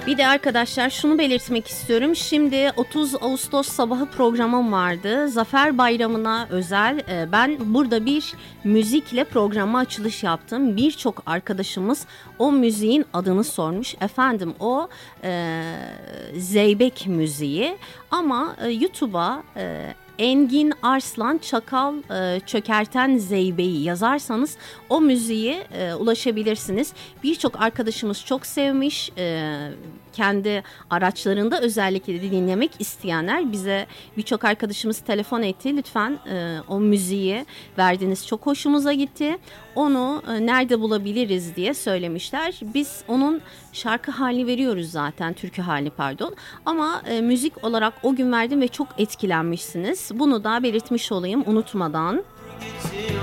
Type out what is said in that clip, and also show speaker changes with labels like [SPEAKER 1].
[SPEAKER 1] Bir de arkadaşlar şunu belirtmek istiyorum. Şimdi 30 Ağustos sabahı programım vardı. Zafer Bayramı'na özel ben burada bir müzikle programa açılış yaptım. Birçok arkadaşımız o müziğin adını sormuş. Efendim o Zeybek müziği ama YouTube'a Engin Arslan Çakal Çökerten Zeybe'yi yazarsanız o müziğe ulaşabilirsiniz. Birçok arkadaşımız çok sevmiş. Kendi araçlarında özellikle de dinlemek isteyenler bize birçok arkadaşımız telefon etti. Lütfen o müziği verdiniz. Çok hoşumuza gitti. Onu nerede bulabiliriz diye söylemişler. Biz onun şarkı halini veriyoruz zaten. Türkü halini pardon. Ama müzik olarak o gün verdim ve çok etkilenmişsiniz. Bunu da belirtmiş olayım unutmadan.